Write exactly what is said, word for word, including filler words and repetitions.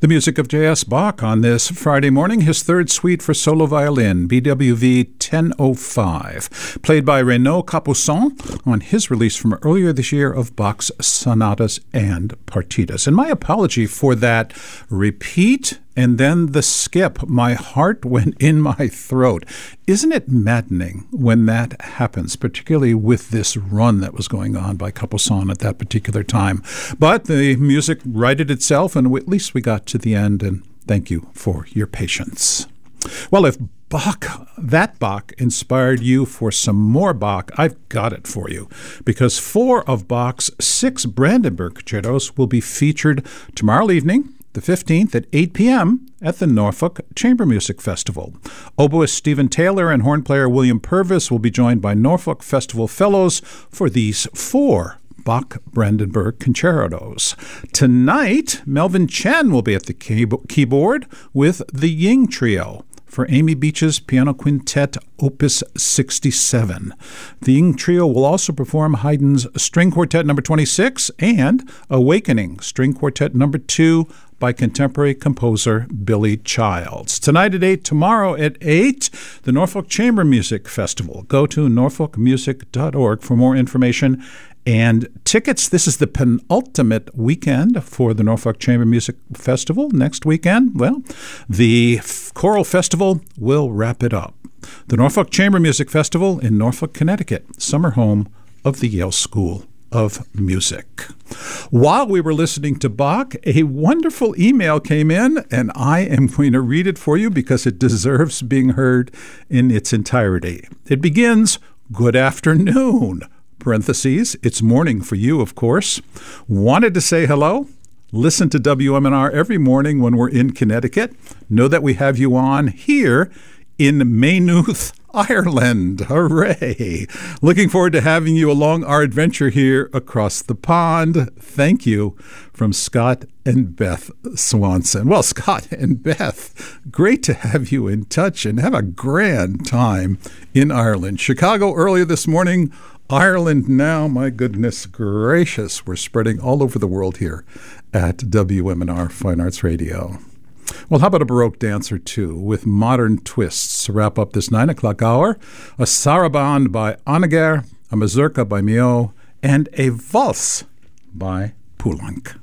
The music of J S. Bach on this Friday morning, his third suite for solo violin, B W V ten oh five, played by Renaud Capuçon on his release from earlier this year of Bach's Sonatas and Partitas. And my apology for that repeat and then the skip. My heart went in my throat. Isn't it maddening when that happens, particularly with this run that was going on by Capuçon at that particular time? But the music righted itself, and at least we got to the end, and thank you for your patience. Well, if Bach, that Bach, inspired you for some more Bach, I've got it for you, because four of Bach's six Brandenburg concertos will be featured tomorrow evening, the fifteenth at eight p.m. at the Norfolk Chamber Music Festival. Oboist Stephen Taylor and horn player William Purvis will be joined by Norfolk Festival Fellows for these four Bach Brandenburg concertos. Tonight, Melvin Chen will be at the key- keyboard with the Ying Trio for Amy Beach's Piano Quintet Opus sixty-seven. The Ying Trio will also perform Haydn's String Quartet number twenty-six and Awakening String Quartet number two by contemporary composer Billy Childs. Tonight at eight, tomorrow at eight, the Norfolk Chamber Music Festival. Go to norfolk music dot org for more information and tickets. This is the penultimate weekend for the Norfolk Chamber Music Festival. Next weekend, well, the Choral Festival will wrap it up. The Norfolk Chamber Music Festival in Norfolk, Connecticut, summer home of the Yale School of Music. While we were listening to Bach, a wonderful email came in, and I am going to read it for you because it deserves being heard in its entirety. It begins, "Good afternoon," parentheses, it's morning for you, of course. Wanted to say hello? Listen to W M N R every morning when we're in Connecticut. Know that we have you on here in Maynooth, Ireland. Hooray! Looking forward to having you along our adventure here across the pond. Thank you from Scott and Beth Swanson. Well, Scott and Beth, great to have you in touch and have a grand time in Ireland. Chicago earlier this morning, Ireland now, my goodness gracious. We're spreading all over the world here at W M N R Fine Arts Radio. Well, how about a Baroque dance or two with modern twists to wrap up this nine o'clock hour? A sarabande by Honegger, a mazurka by Mio, and a valse by Poulenc.